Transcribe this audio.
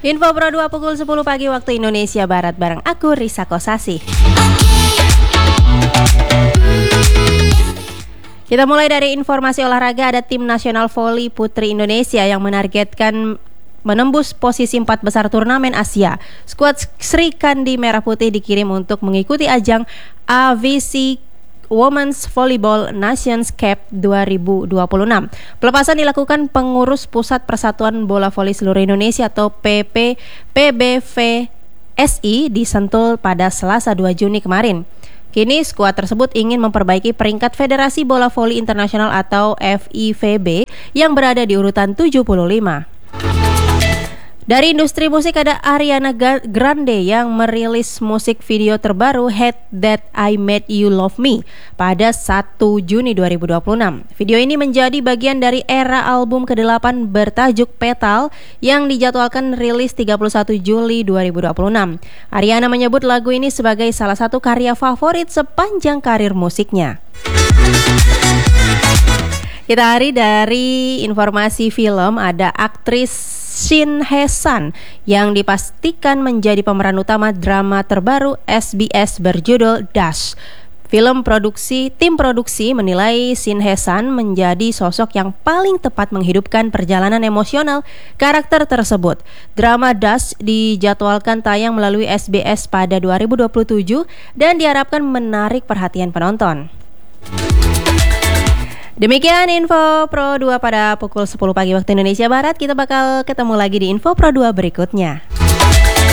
Info Pro 2 pukul 10 pagi waktu Indonesia Barat bareng aku Risa Kosasi. Kita mulai dari informasi olahraga. Ada tim nasional voli putri Indonesia yang menargetkan menembus posisi 4 besar turnamen Asia. Skuad Sri Kandi Merah Putih dikirim untuk mengikuti ajang AVC Women's Volleyball Nations Cup 2026. Pelepasan dilakukan pengurus Pusat Persatuan Bola Voli Seluruh Indonesia atau PBVSI di Sentul pada Selasa 2 Juni kemarin. Kini skuad tersebut ingin memperbaiki peringkat Federasi Bola Voli Internasional atau FIVB yang berada di urutan 75. Dari industri musik ada Ariana Grande yang merilis musik video terbaru Hate That I Made You Love Me pada 1 Juni 2026. Video ini menjadi bagian dari era album ke-8 bertajuk Petal yang dijadwalkan rilis 31 Juli 2026. Ariana menyebut lagu ini sebagai salah satu karya favorit sepanjang karir musiknya. Kita hari dari informasi film, ada aktris Shin Hye-san yang dipastikan menjadi pemeran utama drama terbaru SBS berjudul Dash. Tim produksi menilai Shin Hye-san menjadi sosok yang paling tepat menghidupkan perjalanan emosional karakter tersebut. Drama Dash dijadwalkan tayang melalui SBS pada 2027 dan diharapkan menarik perhatian penonton. Demikian Info Pro 2 pada pukul 10 pagi waktu Indonesia Barat. Kita bakal ketemu lagi di Info Pro 2 berikutnya.